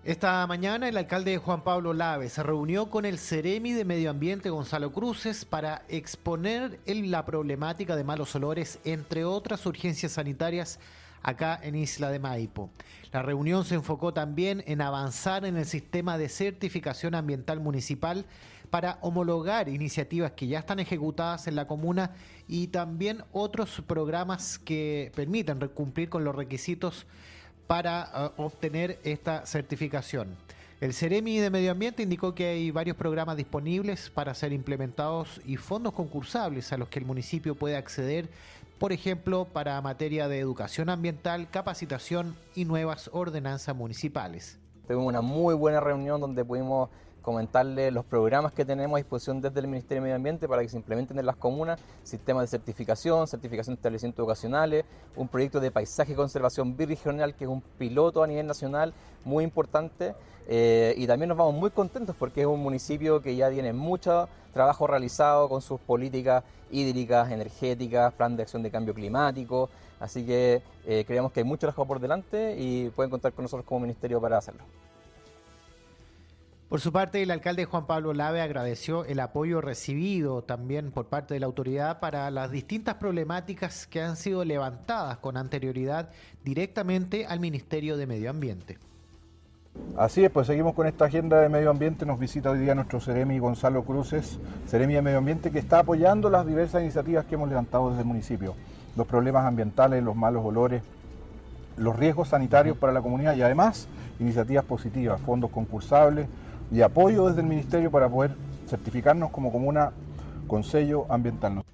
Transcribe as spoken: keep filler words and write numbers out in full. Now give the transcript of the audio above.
Esta mañana el alcalde Juan Pablo Lave se reunió con el Ceremi de Medio Ambiente Gonzalo Cruces para exponer el- la problemática de malos olores, entre otras urgencias sanitarias acá en Isla de Maipo. La reunión se enfocó también en avanzar en el sistema de certificación ambiental municipal para homologar iniciativas que ya están ejecutadas en la comuna y también otros programas que permitan cumplir con los requisitos para uh, obtener esta certificación. El Ceremi de Medio Ambiente indicó que hay varios programas disponibles para ser implementados y fondos concursables a los que el municipio puede acceder, por ejemplo, para materia de educación ambiental, capacitación y nuevas ordenanzas municipales. Tuvimos una muy buena reunión donde pudimos comentarle los programas que tenemos a disposición desde el Ministerio de Medio Ambiente para que se implementen en las comunas, sistemas de certificación, certificación de establecimientos educacionales, un proyecto de paisaje y conservación birregional que es un piloto a nivel nacional muy importante, eh, y también nos vamos muy contentos porque es un municipio que ya tiene mucho trabajo realizado con sus políticas hídricas, energéticas, plan de acción de cambio climático, así que eh, creemos que hay mucho trabajo por delante y pueden contar con nosotros como ministerio para hacerlo. Por su parte, el alcalde Juan Pablo Lave agradeció el apoyo recibido también por parte de la autoridad para las distintas problemáticas que han sido levantadas con anterioridad directamente al Ministerio de Medio Ambiente. Así es, pues seguimos con esta agenda de medio ambiente. Nos visita hoy día nuestro Ceremi Gonzalo Cruces, Ceremi de Medio Ambiente, que está apoyando las diversas iniciativas que hemos levantado desde el municipio. Los problemas ambientales, los malos olores, los riesgos sanitarios para la comunidad y además iniciativas positivas, fondos concursables y apoyo desde el Ministerio para poder certificarnos como comuna con sello ambiental.